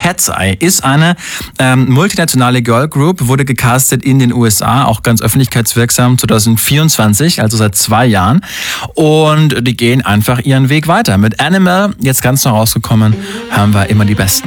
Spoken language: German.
Cat's Eye ist eine multinationale Girlgroup, wurde gecastet in den USA, auch ganz öffentlichkeitswirksam 2024, also seit 2 Jahren. Und die gehen einfach ihren Weg weiter. Mit Animal, jetzt ganz neu rausgekommen, hören wir immer die Besten.